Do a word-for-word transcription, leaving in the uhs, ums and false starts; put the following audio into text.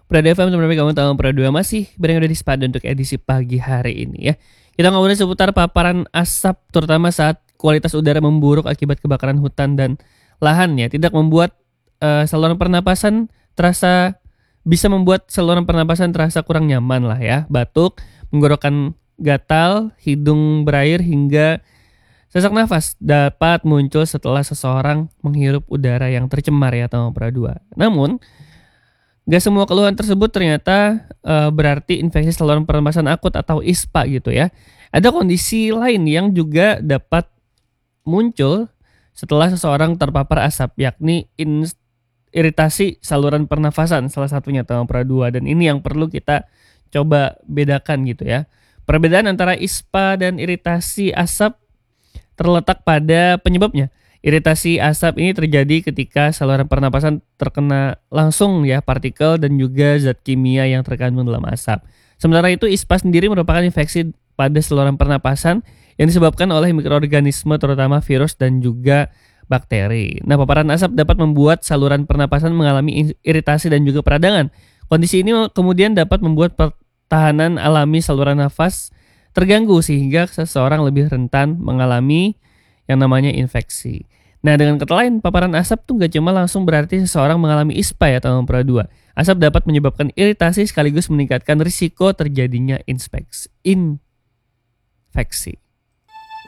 Prada F M sebenarnya kamu tahu Prada dua masih bareng udah di Spada untuk edisi pagi hari ini ya. Kita ngobrolin seputar paparan asap terutama saat kualitas udara memburuk akibat kebakaran hutan dan lahan ya. Tidak membuat uh, saluran pernapasan terasa bisa membuat saluran pernapasan terasa kurang nyaman lah ya. Batuk, menggorokan gatal, hidung berair hingga sesak nafas dapat muncul setelah seseorang menghirup udara yang tercemar ya atau Prada dua. Namun gak semua keluhan tersebut ternyata uh, berarti infeksi saluran pernapasan akut atau I S P A gitu ya. Ada kondisi lain yang juga dapat muncul setelah seseorang terpapar asap, yakni in- iritasi saluran pernafasan salah satunya atau Prada dua, dan ini yang perlu kita coba bedakan gitu ya. Perbedaan antara I S P A dan iritasi asap terletak pada penyebabnya. Iritasi asap ini terjadi ketika saluran pernapasan terkena langsung ya partikel dan juga zat kimia yang terkandung dalam asap. Sementara itu I S P A sendiri merupakan infeksi pada saluran pernapasan yang disebabkan oleh mikroorganisme terutama virus dan juga bakteri. Nah, paparan asap dapat membuat saluran pernapasan mengalami iritasi dan juga peradangan. Kondisi ini kemudian dapat membuat pertahanan alami saluran nafas terganggu sehingga seseorang lebih rentan mengalami yang namanya infeksi. Nah, dengan kata lain, paparan asap tuh gak cuma langsung berarti seseorang mengalami I S P A ya atau Prada dua. Asap dapat menyebabkan iritasi sekaligus meningkatkan risiko terjadinya infeksi. infeksi.